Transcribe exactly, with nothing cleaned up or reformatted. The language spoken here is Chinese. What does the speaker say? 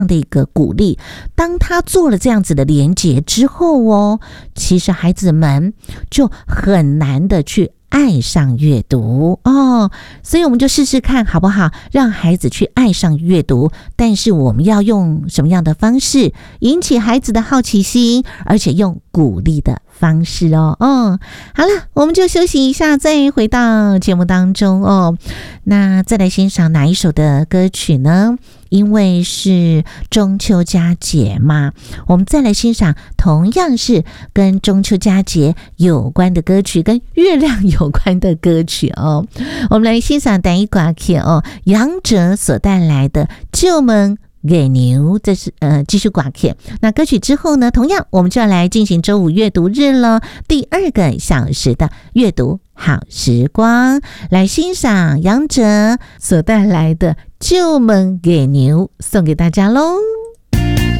的一个鼓励，当他做了这样子的连结之后哦，其实孩子们就很难的去爱上阅读哦，所以我们就试试看好不好，让孩子去爱上阅读，但是我们要用什么样的方式引起孩子的好奇心，而且用鼓励的方式哦。哦，好了，我们就休息一下，再回到节目当中哦。那再来欣赏哪一首的歌曲呢？因为是中秋佳节嘛，我们再来欣赏同样是跟中秋佳节有关的歌曲，跟月亮有关的歌曲哦。我们来欣赏单一歌曲哦，杨哲所带来的《旧门给牛》，这是呃继续挂片。那歌曲之后呢，同样我们就要来进行周五阅读日了，第二个小时的阅读好时光，来欣赏杨哲所带来的《旧门给牛》，送给大家喽。